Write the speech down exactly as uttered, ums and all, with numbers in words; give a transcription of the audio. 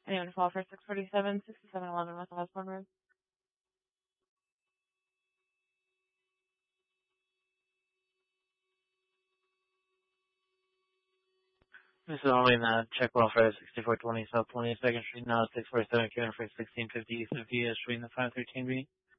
Anyone call for six forty-seven, sixty-seven eleven West Osborne Road? This is only in the check welfare sixty-four twenty South twenty-second Street, now six forty-seven, Q for sixteen fifty East of Via Street in the five thirteen B.